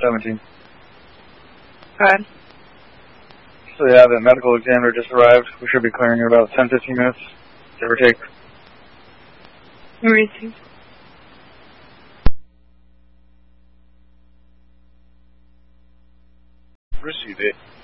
17. Go ahead. So yeah, the medical examiner just arrived. We should be clearing in about 10-15 minutes, give or take. Received. Receive it.